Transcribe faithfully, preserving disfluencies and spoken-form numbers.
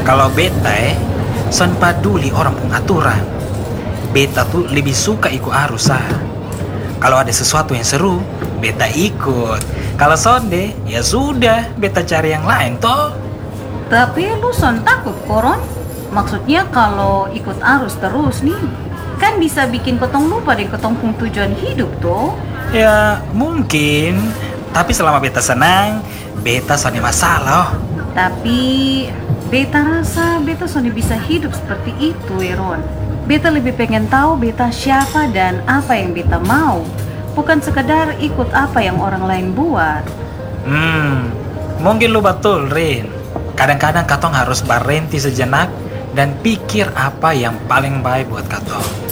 Kalau beta eh, son peduli orang pun aturan. Beta tuh lebih suka ikut arus ah. Kalau ada sesuatu yang seru, beta ikut. Kalau sonde, ya sudah, beta cari yang lain toh. Tapi lu son takut koron? Maksudnya kalau ikut arus terus nih, kan bisa bikin ketong lupa deh ketong pun tujuan hidup toh. Ya mungkin, tapi selama beta senang, beta sonde masalah. Tapi beta rasa beta son bisa hidup seperti itu, Eron. Beta lebih pengen tahu beta siapa dan apa yang beta mau, bukan sekedar ikut apa yang orang lain buat. Hmm, mungkin lu betul, Rin. Kadang-kadang katong harus berhenti sejenak dan pikir apa yang paling baik buat katong.